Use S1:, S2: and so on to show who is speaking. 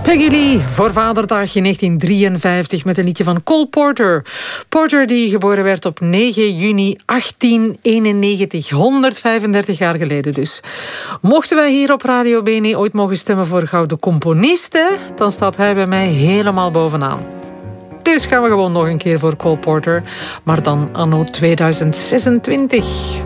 S1: Peggy Lee voor Vaderdag in 1953 met een liedje van Cole Porter. Porter die geboren werd op 9 juni 1891, 135 jaar geleden dus. Mochten wij hier op Radio Beni ooit mogen stemmen voor Gouden Componisten, dan staat hij bij mij helemaal bovenaan. Dus gaan we gewoon nog een keer voor Cole Porter, maar dan anno 2026.